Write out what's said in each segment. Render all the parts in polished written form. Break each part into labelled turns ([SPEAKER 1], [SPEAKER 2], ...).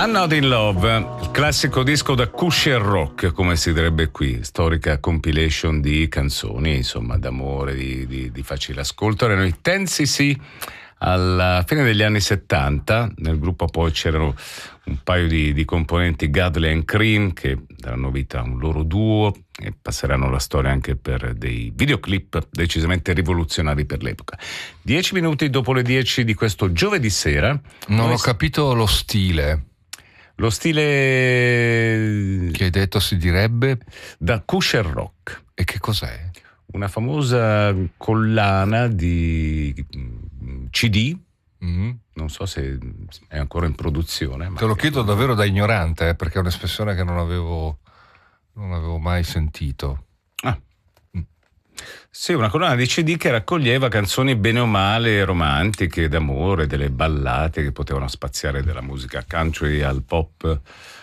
[SPEAKER 1] I'm Not in Love, il classico disco da Cushion Rock, come si direbbe qui, storica compilation di canzoni, insomma, d'amore, di facile ascolto. Erano i 10cc alla fine degli anni 70. Nel gruppo poi c'erano un paio di componenti, Godley and Cream, che daranno vita a un loro duo e passeranno la storia anche per dei videoclip decisamente rivoluzionari per l'epoca. 10 minuti dopo le 10 di questo giovedì sera.
[SPEAKER 2] Non ho capito lo stile.
[SPEAKER 1] Lo stile
[SPEAKER 2] che hai detto si direbbe?
[SPEAKER 1] Da Cushion Rock.
[SPEAKER 2] E che cos'è?
[SPEAKER 1] Una famosa collana di CD. Non so se è ancora in produzione.
[SPEAKER 2] Te lo chiedo davvero da ignorante, perché è un'espressione che non avevo mai sentito.
[SPEAKER 1] Sì, una collana di CD che raccoglieva canzoni bene o male romantiche, d'amore, delle ballate che potevano spaziare dalla musica country al pop,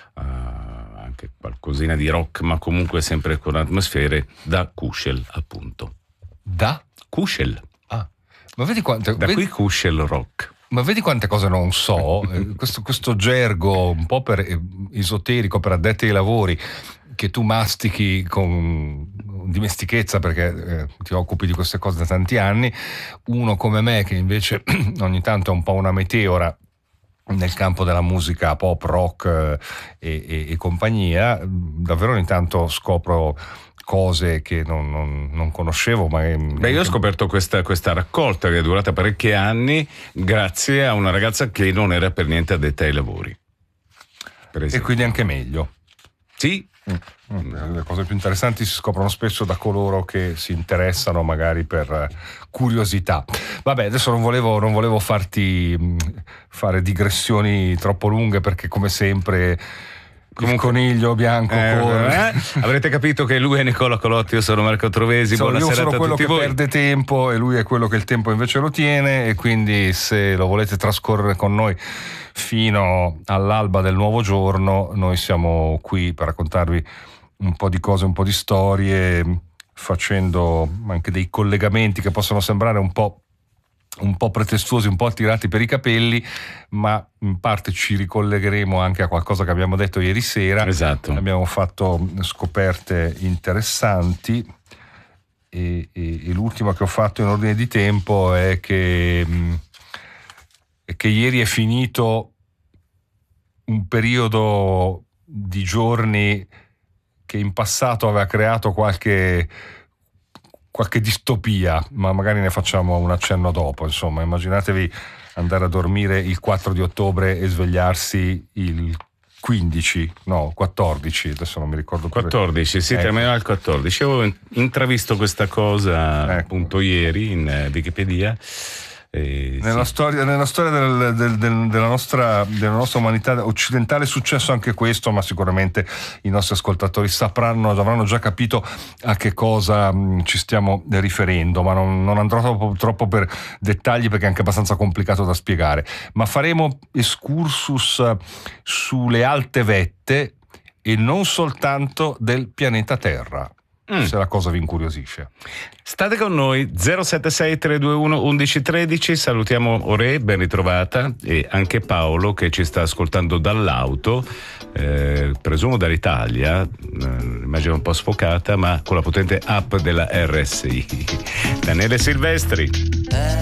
[SPEAKER 1] anche qualcosina di rock, ma comunque sempre con atmosfere da Cushion, appunto.
[SPEAKER 2] Da?
[SPEAKER 1] Cushion.
[SPEAKER 2] Ma vedi quante...
[SPEAKER 1] qui Cushion Rock.
[SPEAKER 2] Ma vedi quante cose non so, questo gergo un po' esoterico per addetti ai lavori che tu mastichi con dimestichezza perché ti occupi di queste cose da tanti anni. Uno come me che invece ogni tanto è un po' una meteora nel campo della musica pop, rock e compagnia, davvero ogni tanto scopro cose che non conoscevo.
[SPEAKER 1] Io ho scoperto questa raccolta che è durata parecchi anni grazie a una ragazza che non era per niente addetta ai lavori, per esempio.
[SPEAKER 2] E quindi anche meglio.
[SPEAKER 1] Sì.
[SPEAKER 2] Le cose più interessanti si scoprono spesso da coloro che si interessano magari per curiosità. Vabbè, adesso non volevo farti fare digressioni troppo lunghe perché come sempre il coniglio bianco corre.
[SPEAKER 1] Avrete capito che lui è Nicola Colotti, io sono Marco Trovesi. Buona serata a tutti voi.
[SPEAKER 2] Io sono quello che perde tempo e lui è quello che il tempo invece lo tiene, e quindi se lo volete trascorrere con noi fino all'alba del nuovo giorno, noi siamo qui per raccontarvi un po' di cose, un po' di storie, facendo anche dei collegamenti che possono sembrare un po' pretestuosi, un po' tirati per i capelli, ma in parte ci ricollegheremo anche a qualcosa che abbiamo detto ieri sera.
[SPEAKER 1] Esatto.
[SPEAKER 2] Abbiamo fatto scoperte interessanti e l'ultima che ho fatto in ordine di tempo è che ieri è finito un periodo di giorni che in passato aveva creato qualche distopia, ma magari ne facciamo un accenno dopo. Insomma, immaginatevi andare a dormire il 4 di ottobre e svegliarsi il 14, adesso non mi ricordo.
[SPEAKER 1] 14, sì, terminava il 14. Avevo intravisto questa cosa appunto ieri in Wikipedia.
[SPEAKER 2] Nella storia della nostra umanità occidentale è successo anche questo, ma sicuramente i nostri ascoltatori avranno già capito a che cosa ci stiamo riferendo, ma non andrò troppo per dettagli perché è anche abbastanza complicato da spiegare, ma faremo excursus sulle alte vette e non soltanto del pianeta Terra. Se la cosa vi incuriosisce.
[SPEAKER 1] State con noi, 076 321 1113. Salutiamo Ore, ben ritrovata, e anche Paolo che ci sta ascoltando dall'auto, presumo dall'Italia, immagino un po' sfocata, ma con la potente app della RSI. Daniele Silvestri.